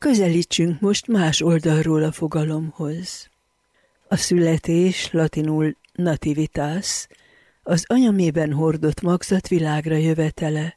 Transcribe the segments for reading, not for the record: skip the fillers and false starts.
Közelítsünk most más oldalról a fogalomhoz. A születés, latinul nativitas, az anyamében hordott magzat világra jövetele.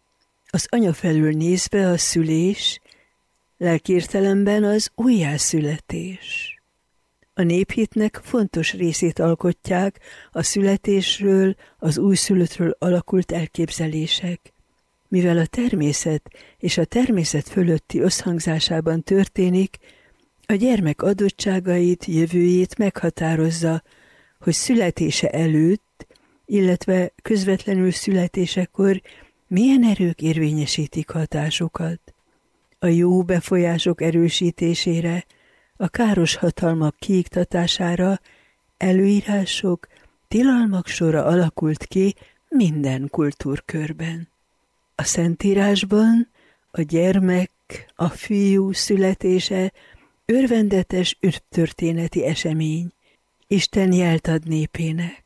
Az anya felül nézve a szülés, lelkiértelemben az újjászületés. A néphitnek fontos részét alkotják a születésről, az újszülöttről alakult elképzelések. Mivel a természet és a természet fölötti összhangzásában történik, a gyermek adottságait, jövőjét meghatározza, hogy születése előtt, illetve közvetlenül születésekor milyen erők érvényesítik hatásukat. A jó befolyások erősítésére, a káros hatalmak kiiktatására előírások, tilalmak sora alakult ki minden kultúrkörben. A Szentírásban a gyermek, a fiú születése örvendetes történeti esemény, Isten jelt ad népének.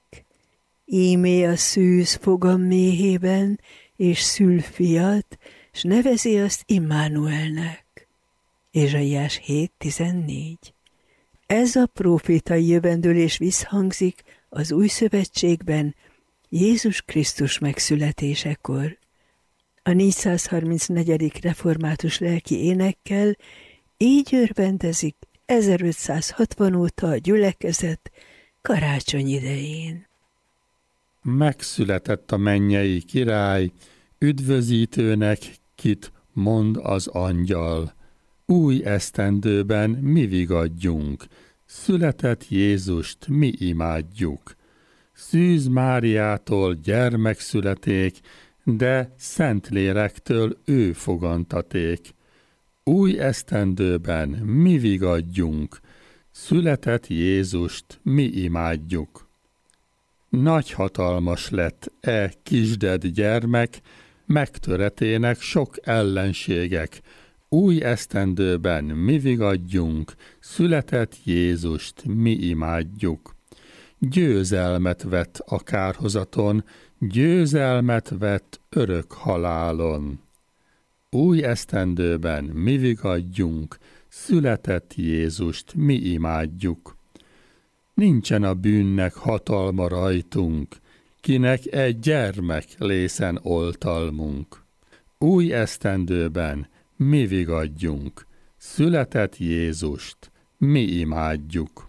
Ímé a szűz fogam méhében, és szül fiat, s nevezi azt Immanuelnek. Ézsaiás 7.14. Ez a prófétai jövendőlés visszhangzik az Új Szövetségben Jézus Krisztus megszületésekor. A 434. református lelki énekkel így örvendezik 1560 óta a gyülekezet karácsony idején. Megszületett a mennyei király, üdvözítőnek kit mond az angyal. Új esztendőben mi vigadjunk, született Jézust mi imádjuk. Szűz Máriától gyermekszületék, de Szentlélektől ő fogantaték. Új esztendőben mi vigadjunk, született Jézust mi imádjuk. Nagy hatalmas lett kisded gyermek, megtöretének sok ellenségek. Új esztendőben mi vigadjunk, született Jézust mi imádjuk. Győzelmet vett a kárhozaton, győzelmet vett örök halálon. Új esztendőben mi vigadjunk, született Jézust mi imádjuk. Nincsen a bűnnek hatalma rajtunk, kinek egy gyermek lészen oltalmunk. Új esztendőben mi vigadjunk, született Jézust mi imádjuk.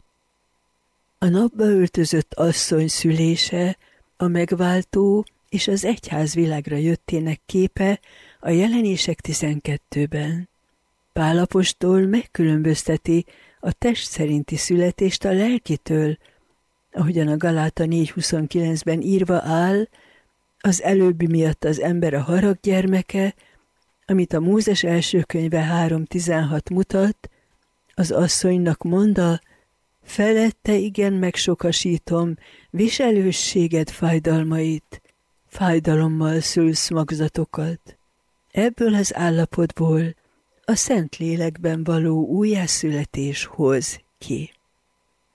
A napba öltözött asszony szülése, a megváltó és az egyház világra jöttének képe a Jelenések 12-ben. Pál apostol megkülönbözteti a test szerinti születést a lelkitől, ahogyan a Galáta 4.29-ben írva áll, az előbbi miatt az ember a harag gyermeke, amit a Mózes első könyve 3.16 mutat, az asszonynak monda, felette igen megsokasítom viselősséged fájdalmait, fájdalommal szülsz magzatokat. Ebből az állapotból a Szentlélekben való újjászületés hoz ki.